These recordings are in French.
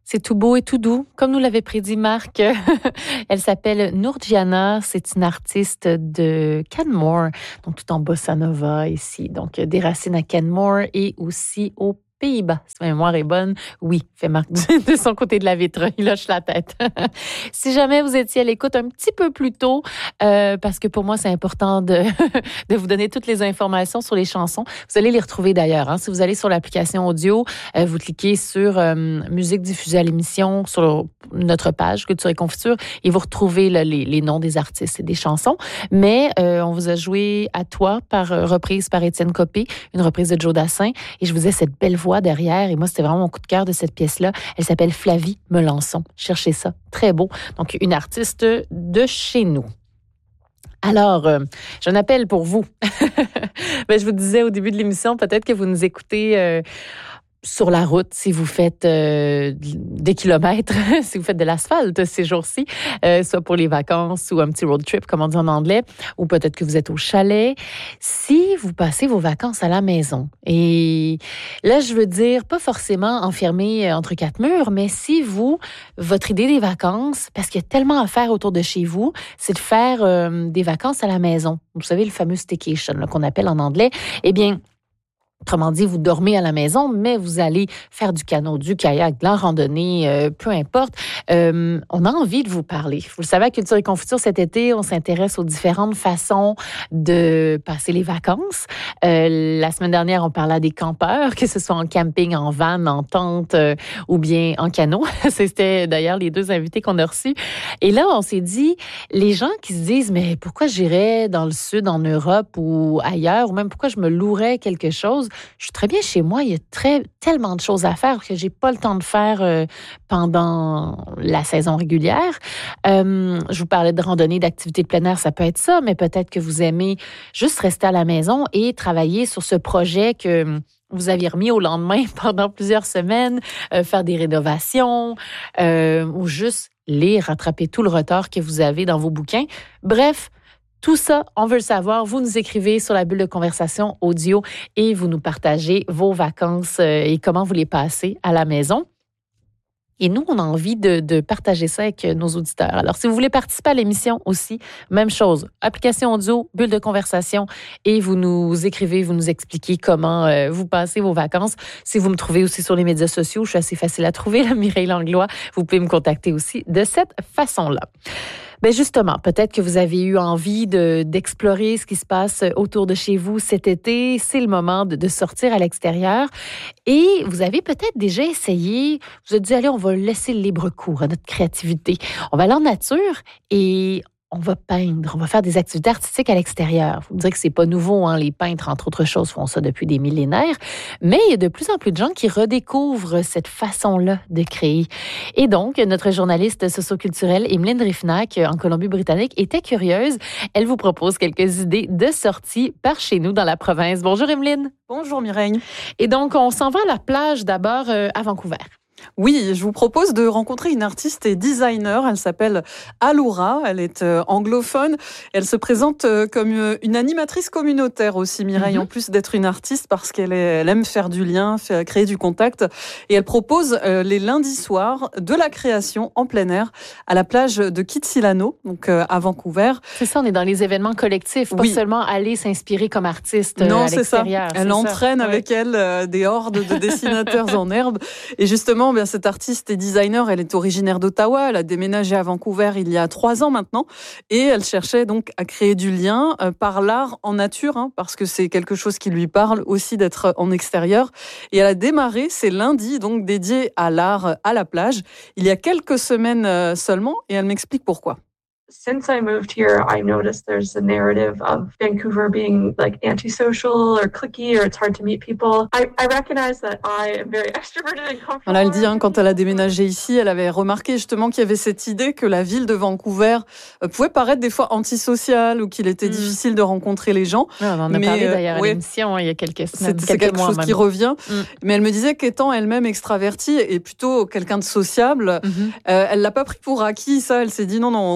C'est tout beau et tout doux, comme nous l'avait prédit Marc. Elle s'appelle Nourgiana, c'est une artiste de Canmore, donc tout en bossa nova ici. Donc des racines à Canmore et aussi au Pays-Bas. Si ma mémoire est bonne, oui, fait Marc de son côté de la vitre. Il hoche la tête. Si jamais vous étiez à l'écoute un petit peu plus tôt, parce que pour moi, c'est important de vous donner toutes les informations sur les chansons. Vous allez les retrouver d'ailleurs. Hein. Si vous allez sur l'application audio, vous cliquez sur musique diffusée à l'émission sur notre page Culture et Confiture et vous retrouvez là, les noms des artistes et des chansons. Mais on vous a joué À toi reprise par Étienne Copé, une reprise de Joe Dassin. Et je vous ai cette belle voix derrière. Et moi, c'était vraiment mon coup de cœur de cette pièce-là. Elle s'appelle Flavie Melançon. Cherchez ça. Très beau. Donc, une artiste de chez nous. Alors, j'ai un appel pour vous. Je vous disais au début de l'émission, peut-être que vous nous écoutez sur la route, si vous faites des kilomètres, si vous faites de l'asphalte ces jours-ci, soit pour les vacances ou un petit road trip, comme on dit en anglais, ou peut-être que vous êtes au chalet. Si vous passez vos vacances à la maison, et là, je veux dire, pas forcément enfermé entre quatre murs, mais si votre idée des vacances, parce qu'il y a tellement à faire autour de chez vous, c'est de faire des vacances à la maison. Vous savez, le fameux staycation là, qu'on appelle en anglais. Eh bien, autrement dit, vous dormez à la maison, mais vous allez faire du canot, du kayak, de la randonnée, peu importe. On a envie de vous parler. Vous le savez, à Culture et Confiture, cet été, on s'intéresse aux différentes façons de passer les vacances. La semaine dernière, on parlait des campeurs, que ce soit en camping, en van, en tente ou bien en canot. C'était d'ailleurs les deux invités qu'on a reçus. Et là, on s'est dit, les gens qui se disent, mais pourquoi j'irais dans le sud, en Europe ou ailleurs, ou même pourquoi je me louerais quelque chose? Je suis très bien chez moi. Il y a tellement de choses à faire que j'ai pas le temps de faire pendant la saison régulière. Je vous parlais de randonnée, d'activités de plein air, ça peut être ça, mais peut-être que vous aimez juste rester à la maison et travailler sur ce projet que vous aviez remis au lendemain pendant plusieurs semaines, faire des rénovations ou juste lire, rattraper tout le retard que vous avez dans vos bouquins. Bref, tout ça, on veut le savoir. Vous nous écrivez sur la bulle de conversation audio et vous nous partagez vos vacances et comment vous les passez à la maison. Et nous, on a envie de partager ça avec nos auditeurs. Alors, si vous voulez participer à l'émission aussi, même chose. Application audio, bulle de conversation et vous nous écrivez, vous nous expliquez comment vous passez vos vacances. Si vous me trouvez aussi sur les médias sociaux, je suis assez facile à trouver, là, Mireille Langlois. Vous pouvez me contacter aussi de cette façon-là. Ben justement, peut-être que vous avez eu envie d'explorer ce qui se passe autour de chez vous cet été. C'est le moment de sortir à l'extérieur. Et vous avez peut-être déjà essayé, vous avez dit, allez, on va laisser le libre cours à notre créativité. On va aller en nature et on va peindre, on va faire des activités artistiques à l'extérieur. Vous me direz que c'est pas nouveau, hein? Les peintres, entre autres choses, font ça depuis des millénaires. Mais il y a de plus en plus de gens qui redécouvrent cette façon-là de créer. Et donc, notre journaliste socioculturelle, Emeline Rifnac, en Colombie-Britannique, était curieuse. Elle vous propose quelques idées de sortie par chez nous dans la province. Bonjour, Emeline. Bonjour, Mireille. Et donc, on s'en va à la plage d'abord à Vancouver. Oui, je vous propose de rencontrer une artiste et designer. Elle s'appelle Aloura. Elle est anglophone. Elle se présente comme une animatrice communautaire aussi, Mireille, en plus d'être une artiste parce qu'elle aime faire du lien, créer du contact. Et elle propose les lundis soirs de la création en plein air à la plage de Kitsilano, donc à Vancouver. C'est ça, on est dans les événements collectifs, pas seulement aller s'inspirer comme artiste non, à l'extérieur. C'est ça. Elle entraîne avec elle des hordes de dessinateurs en herbe. Et justement, bien, cette artiste et designer, elle est originaire d'Ottawa. Elle a déménagé à Vancouver il y a 3 ans maintenant. Et elle cherchait donc à créer du lien par l'art en nature, hein, parce que c'est quelque chose qui lui parle aussi d'être en extérieur. Et elle a démarré ces lundis, donc dédiés à l'art à la plage, il y a quelques semaines seulement. Et elle m'explique pourquoi. Since I moved here, I noticed there's a narrative of Vancouver being like antisocial or cliquey or it's hard to meet people. I recognize that I am very extroverted and comfortable. Voilà, elle dit, quand elle a déménagé ici, elle avait remarqué justement qu'il y avait cette idée que la ville de Vancouver pouvait paraître des fois antisociale ou qu'il était difficile de rencontrer les gens. Ouais, on en a parlé d'ailleurs à l'émission il y a quelques semaines. C'est quelque chose qui revient. Mais elle me disait qu'étant elle-même extravertie et plutôt quelqu'un de sociable, elle l'a pas pris pour acquis, ça. Elle s'est dit non, au contraire,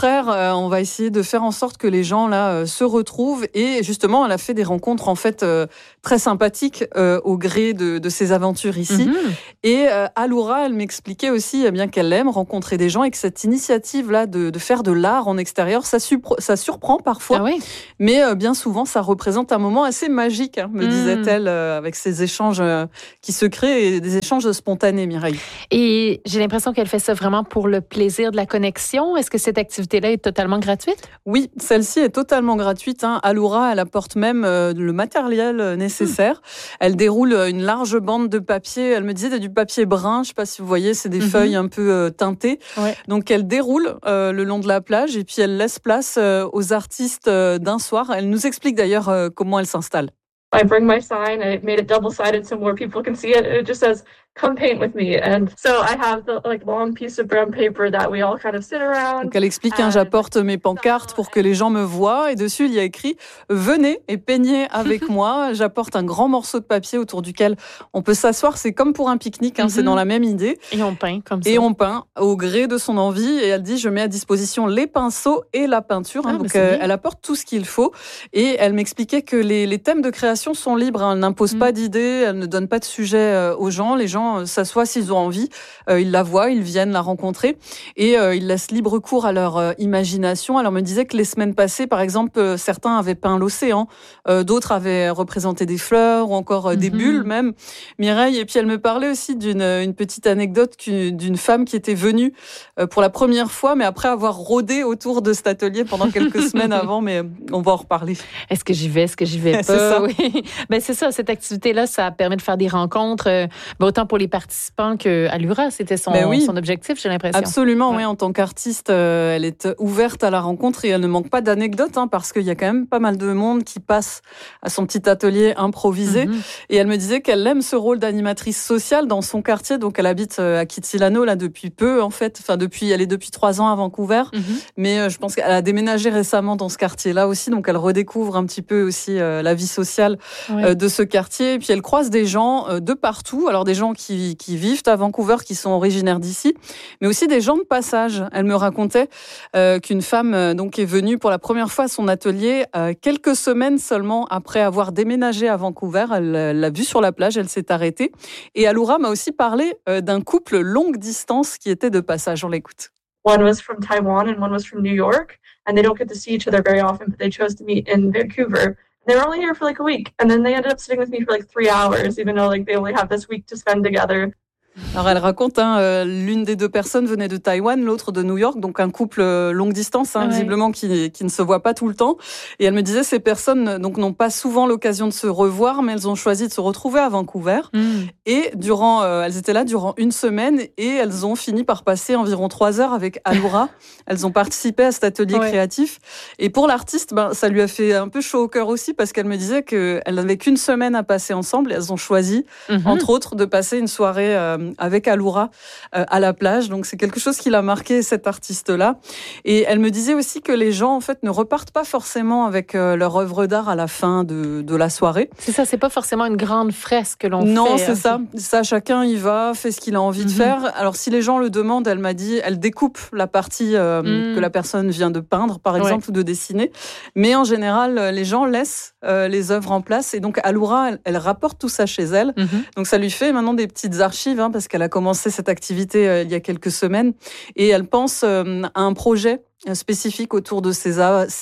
contraire, on va essayer de faire en sorte que les gens là se retrouvent. Et justement, elle a fait des rencontres en fait très sympathiques au gré de ses aventures ici. Et Aloura, elle m'expliquait aussi bien qu'elle aime rencontrer des gens et que cette initiative là de faire de l'art en extérieur, ça surprend parfois. Ah oui. Mais bien souvent, ça représente un moment assez magique, me disait-elle, avec ces échanges qui se créent et des échanges spontanés, Mireille. Et j'ai l'impression qu'elle fait ça vraiment pour le plaisir de la connexion. Est-ce que cette activité-là est totalement gratuite? Oui, celle-ci est totalement gratuite. Aloura, elle apporte même le matériel nécessaire. Elle déroule une large bande de papier. Elle me disait c'est du papier brun. Je ne sais pas si vous voyez, c'est des feuilles un peu teintées. Ouais. Donc elle déroule le long de la plage et puis elle laisse place aux artistes d'un soir. Elle nous explique d'ailleurs comment elle s'installe. I bring my sign. I made it double-sided so more people can see it. It just says, "Come paint with me." And so I have the long piece of brown paper that we all kind of sit around. Donc elle explique j'apporte mes pancartes pour que les gens me voient et dessus il y a écrit venez et peignez avec moi. J'apporte un grand morceau de papier autour duquel on peut s'asseoir. C'est comme pour un pique-nique, c'est dans la même idée. Et on peint comme ça. Et on peint au gré de son envie. Et elle dit je mets à disposition les pinceaux et la peinture. Donc elle apporte tout ce qu'il faut. Et elle m'expliquait que les thèmes de création sont libres. Elle n'impose pas d'idées, elle ne donne pas de sujet aux gens. Les gens s'assoient s'ils ont envie. Ils la voient, ils viennent la rencontrer et ils laissent libre cours à leur imagination. Alors, on me disait que les semaines passées, par exemple, certains avaient peint l'océan, d'autres avaient représenté des fleurs ou encore des bulles même, Mireille. Et puis, elle me parlait aussi d'une petite anecdote d'une femme qui était venue pour la première fois, mais après avoir rôdé autour de cet atelier pendant quelques semaines avant, mais on va en reparler. Est-ce que j'y vais, est-ce que j'y vais pas? C'est ça. Oui. Ben, c'est ça, cette activité-là, ça permet de faire des rencontres, autant pour les participants qu'Aloura, c'était son objectif, j'ai l'impression. Absolument, oui. En tant qu'artiste, elle est ouverte à la rencontre et elle ne manque pas d'anecdotes, parce qu'il y a quand même pas mal de monde qui passe à son petit atelier improvisé. Et elle me disait qu'elle aime ce rôle d'animatrice sociale dans son quartier. Donc, elle habite à Kitsilano, là, depuis peu, en fait. Enfin, elle est depuis 3 ans à Vancouver. Mais je pense qu'elle a déménagé récemment dans ce quartier-là aussi. Donc, elle redécouvre un petit peu aussi la vie sociale de ce quartier. Et puis, elle croise des gens de partout. Alors, des gens qui vivent à Vancouver, qui sont originaires d'ici, mais aussi des gens de passage. Elle me racontait qu'une femme donc est venue pour la première fois à son atelier quelques semaines seulement après avoir déménagé à Vancouver. Elle l'a vue sur la plage, elle s'est arrêtée. Et Aloura m'a aussi parlé d'un couple longue distance qui était de passage. On l'écoute. One was from Taiwan and one was from New York, and they don't get to see each other very often, but they chose to meet in Vancouver. They were only here for a week, and then they ended up sitting with me for 3 hours, even though they only have this week to spend together. Alors elle raconte, l'une des deux personnes venait de Taïwan, l'autre de New York, donc un couple longue distance, visiblement qui ne se voit pas tout le temps. Et elle me disait ces personnes donc n'ont pas souvent l'occasion de se revoir, mais elles ont choisi de se retrouver à Vancouver. Et elles étaient là durant 1 semaine et elles ont fini par passer environ 3 heures avec Aloura. Elles ont participé à cet atelier créatif. Et pour l'artiste, ça lui a fait un peu chaud au cœur aussi parce qu'elle me disait qu'elle n'avait qu'1 semaine à passer ensemble. Et elles ont choisi, entre autres, de passer une soirée avec Aloura à la plage. Donc, c'est quelque chose qui l'a marqué, cette artiste-là. Et elle me disait aussi que les gens, en fait, ne repartent pas forcément avec leur œuvre d'art à la fin de la soirée. C'est ça, c'est pas forcément une grande fresque que l'on fait. Non, c'est ça. Ça, chacun y va, fait ce qu'il a envie de faire. Alors, si les gens le demandent, elle m'a dit, elle découpe la partie que la personne vient de peindre, par exemple, ou de dessiner. Mais en général, les gens laissent les œuvres en place. Et donc, Aloura, elle rapporte tout ça chez elle. Donc, ça lui fait maintenant des petites archives, parce qu'elle a commencé cette activité il y a quelques semaines. Et elle pense à un projet spécifique autour de ces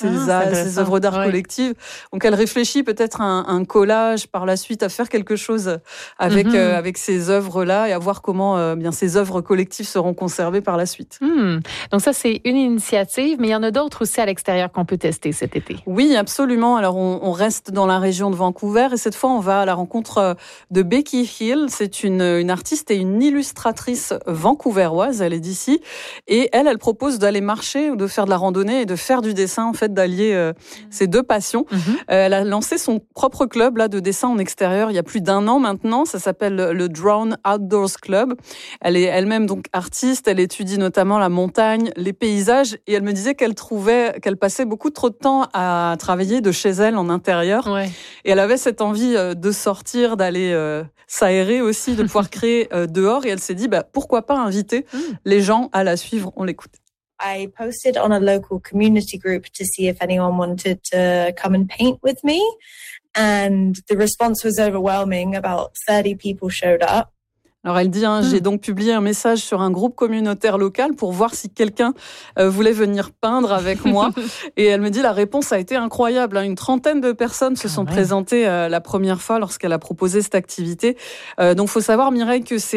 œuvres d'art collectives. Donc, elle réfléchit peut-être à un collage par la suite, à faire quelque chose avec ces œuvres-là et à voir comment bien ces œuvres collectives seront conservées par la suite. Donc ça, c'est une initiative, mais il y en a d'autres aussi à l'extérieur qu'on peut tester cet été. Oui, absolument. Alors, on reste dans la région de Vancouver et cette fois, on va à la rencontre de Becky Hill. C'est une artiste et une illustratrice vancouveroise. Elle est d'ici et elle propose d'aller marcher ou de faire de la randonnée et de faire du dessin, en fait, d'allier ces deux passions. Elle a lancé son propre club là de dessin en extérieur il y a plus d'1 an maintenant. Ça s'appelle le Drown Outdoors Club. Elle est elle-même donc artiste. Elle étudie notamment la montagne, les paysages et elle me disait qu'elle trouvait qu'elle passait beaucoup trop de temps à travailler de chez elle en intérieur. Et elle avait cette envie de sortir, d'aller s'aérer aussi, de pouvoir créer dehors. Et elle s'est dit, pourquoi pas inviter les gens à la suivre. On l'écoute. I posted on a local community group to see if anyone wanted to come and paint with me. And the response was overwhelming. About 30 people showed up. Alors elle dit, j'ai donc publié un message sur un groupe communautaire local pour voir si quelqu'un voulait venir peindre avec moi. Et elle me dit, la réponse a été incroyable. Une trentaine de personnes se sont présentées la première fois lorsqu'elle a proposé cette activité. Donc faut savoir, Mireille, que c'est